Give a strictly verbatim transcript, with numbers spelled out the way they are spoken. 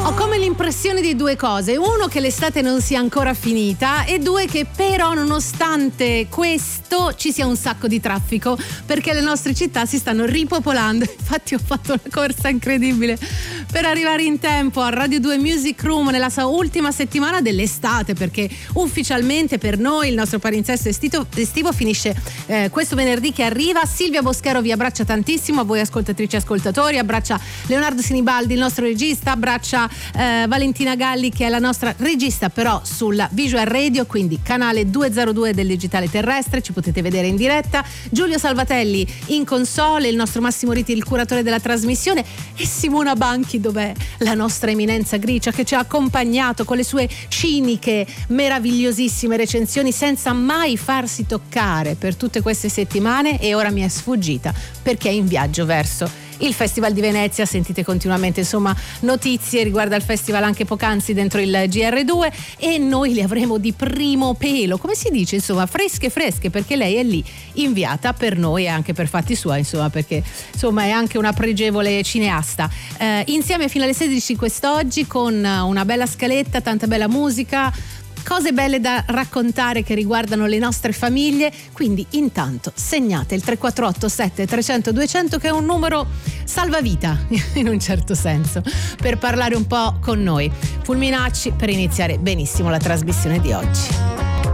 Ho come l'impressione di due cose: uno, che l'estate non sia ancora finita, e due, che però nonostante questo ci sia un sacco di traffico, perché le nostre città si stanno ripopolando. Infatti ho fatto una corsa incredibile per arrivare in tempo a Radio due Music Room nella sua ultima settimana dell'estate, perché ufficialmente per noi il nostro palinsesto estivo, estivo finisce eh, questo venerdì che arriva. Silvia Boschero vi abbraccia tantissimo, a voi ascoltatrici e ascoltatori, abbraccia Leonardo Sinibaldi, il nostro regista, abbraccia eh, Valentina Galli, che è la nostra regista però sulla Visual Radio, quindi canale duecentodue del digitale terrestre, ci potete vedere in diretta. Giulio Salvatelli in console, il nostro Massimo Riti, il curatore della trasmissione, e Simona Banchi, dov'è la nostra eminenza grigia, che ci ha accompagnato con le sue ciniche meravigliosissime recensioni senza mai farsi toccare per tutte queste settimane, e ora mi è sfuggita perché è in viaggio verso il Festival di Venezia. Sentite continuamente insomma notizie riguardo al festival anche poc'anzi dentro il G R due, e noi le avremo di primo pelo, come si dice, insomma fresche fresche, perché lei è lì inviata per noi e anche per fatti suoi, insomma, perché insomma è anche una pregevole cineasta. Eh, insieme fino alle sedici quest'oggi con una bella scaletta, tanta bella musica, cose belle da raccontare che riguardano le nostre famiglie. Quindi intanto segnate il tre quattro otto sette trecento duecento, che è un numero salvavita in un certo senso, per parlare un po' con noi. Fulminacci per iniziare benissimo la trasmissione di oggi.